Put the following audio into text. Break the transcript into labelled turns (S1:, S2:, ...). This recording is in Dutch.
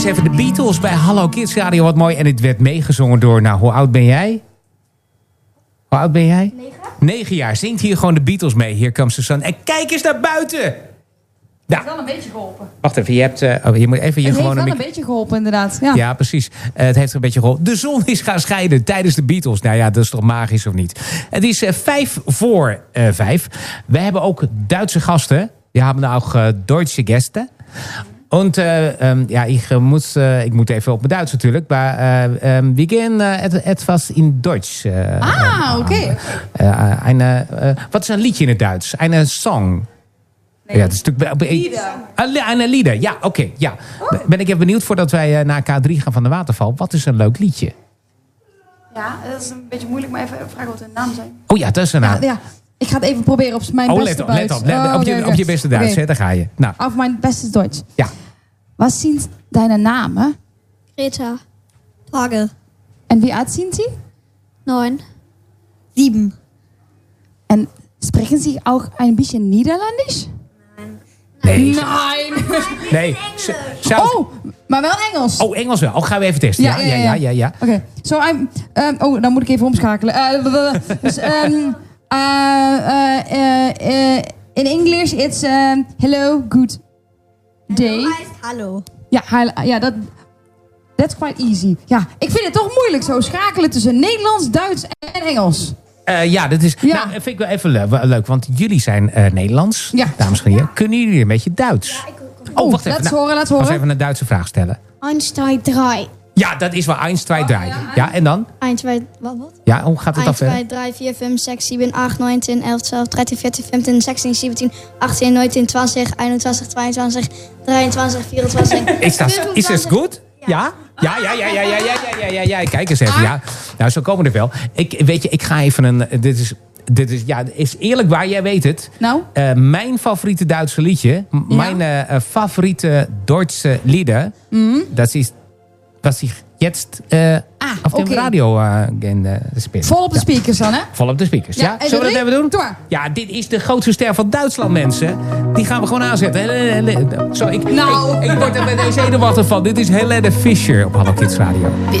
S1: Even de Beatles bij Hallo Kids Radio, wat mooi. En het werd meegezongen door, nou, hoe oud ben jij? Hoe oud ben jij? 9 jaar. Zingt hier gewoon de Beatles mee. Here Comes the Sun. En kijk eens naar buiten!
S2: Het heeft wel een beetje geholpen.
S1: Wacht even, je hebt... je moet even hier gewoon
S2: heeft wel een beetje geholpen, inderdaad. Ja,
S1: ja precies. Het heeft er een beetje geholpen. De zon is gaan schijnen tijdens de Beatles. Nou ja, dat is toch magisch of niet? Het is 5:05. We hebben ook Duitse gasten. Die hebben ook Duitse Gäste. Und ja, ik moet even op mijn Duits natuurlijk. Maar we gaan etwas in Duits.
S2: oké.
S1: Wat is een liedje in het Duits? Een song. Nee, ja, dat is natuurlijk... Een lieder, ja, oké. Ja. Ben ik even benieuwd voordat wij naar K3 gaan van de Waterval. Wat is een leuk liedje?
S2: Ja, dat is een beetje moeilijk, maar even vragen wat de naam zijn.
S1: Oh ja, dat is een naam.
S2: Ja. Ik ga het even proberen op mijn beste Duits.
S1: Let op je beste Duits, hè, daar ga je. Nou.
S2: Auf mijn beste Duits.
S1: Ja.
S2: Was sind deine Namen?
S3: Greta. Tage.
S2: En wie alt sind Sie?
S3: 9. 7.
S2: En sprechen Sie auch ein bisschen Niederländisch?
S1: Nee. Nee.
S2: Oh, maar wel Engels.
S1: Oh, Engels wel. Oh, gaan we even testen. Ja.
S2: Oké. So dan moet ik even omschakelen. Dus, in English it's hello, good day.
S3: Hallo.
S2: Ja, that's quite easy. Ja, ik vind het toch moeilijk zo schakelen tussen Nederlands, Duits en Engels.
S1: Ja, dat is. Ja. Nou, vind ik wel even leuk, want jullie zijn Nederlands, dames en heren. Kunnen jullie een beetje Duits? Ja, wacht even.
S2: Laat horen.
S1: Als even een Duitse vraag stellen.
S3: 1, 2, 3.
S1: Ja, dat is wel 1, 2, 3. Ja, en dan?
S3: 1, 2, wat?
S1: Ja, hoe gaat het
S3: 1,
S1: af?
S3: 2, 3, 4, 5, 6, 7, 8, 9, 10, 11, 12, 13, 14, 15, 16, 17, 18, 19, 20, 21, 22, 23, 24.
S1: Is dat goed? Ja? Ja. Kijk eens even. Ja. Nou, zo komen er wel. Ik ga even een... Dit is eerlijk waar, jij weet het.
S2: Nou?
S1: Mijn favoriete Duitse liedje. Mijn favoriete Duitse lieder. Dat is... Was ik jetzt op de radio spelen.
S2: Vol op de speakers dan, hè?
S1: Vol op de speakers, ja. Zullen we dat even doen?
S2: Door.
S1: Ja, dit is de grootste ster van Duitsland, mensen. Die gaan we gewoon aanzetten. Sorry, ik word er met deze ene wat van. Dit is Helene Fischer op Hallo Kids Radio.